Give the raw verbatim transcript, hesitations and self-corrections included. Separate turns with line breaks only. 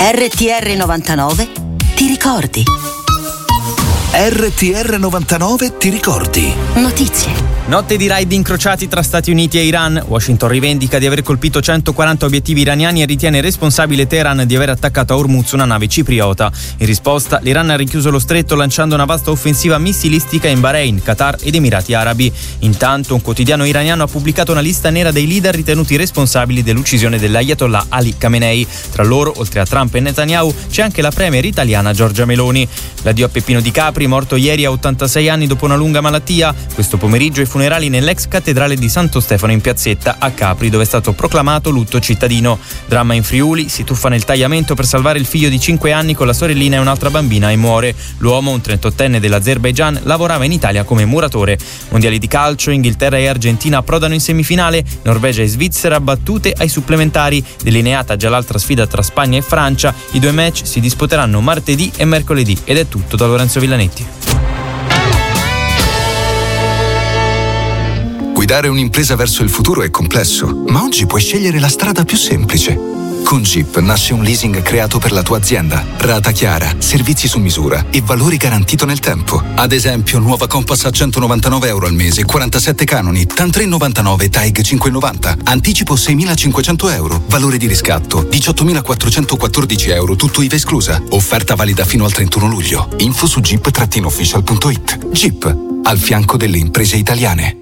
R T R novantanove ti ricordi?
R T R novantanove ti ricordi?
Notizie.
Notte di raid incrociati tra Stati Uniti e Iran. Washington rivendica di aver colpito centoquaranta obiettivi iraniani e ritiene responsabile Teheran di aver attaccato a Hormuz una nave cipriota. In risposta, l'Iran ha richiuso lo stretto lanciando una vasta offensiva missilistica in Bahrain, Qatar ed Emirati Arabi. Intanto, un quotidiano iraniano ha pubblicato una lista nera dei leader ritenuti responsabili dell'uccisione dell'Ayatollah Ali Khamenei. Tra loro, oltre a Trump e Netanyahu, c'è anche la premier italiana Giorgia Meloni. L'addio a Peppino Di Capri, morto ieri a ottantasei anni dopo una lunga malattia. Questo pomeriggio i funerali nell'ex cattedrale di Santo Stefano in Piazzetta a Capri, dove è stato proclamato lutto cittadino. Dramma in Friuli, si tuffa nel tagliamento per salvare il figlio di cinque anni con la sorellina e un'altra bambina e muore. L'uomo, un trentottenne dell'Azerbaigian, lavorava in Italia come muratore. Mondiali di calcio, Inghilterra e Argentina approdano in semifinale, Norvegia e Svizzera battute ai supplementari. Delineata già l'altra sfida tra Spagna e Francia, i due match si disputeranno martedì e mercoledì. Ed è tutto da Lorenzo Villanetti.
Guidare un'impresa verso il futuro è complesso, ma oggi puoi scegliere la strada più semplice. Con Jeep nasce un leasing creato per la tua azienda. Rata chiara, servizi su misura e valori garantito nel tempo. Ad esempio, nuova Compass a centonovantanove euro al mese, quarantasette canoni, T A N tre virgola novantanove, T A E G cinque virgola novanta. Anticipo seimilacinquecento euro. Valore di riscatto diciottomilaquattrocentoquattordici euro, tutto I V A esclusa. Offerta valida fino al trentuno luglio. Info su jeep official punto it. Jeep, al fianco delle imprese italiane.